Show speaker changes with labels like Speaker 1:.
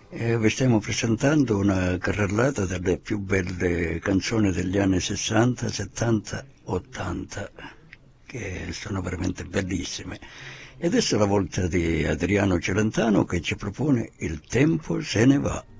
Speaker 1: Vi stiamo presentando una carrellata delle più belle canzoni degli anni 60, 70, 80, che sono veramente bellissime. E adesso è la volta di Adriano Celentano che ci propone Il tempo se ne va.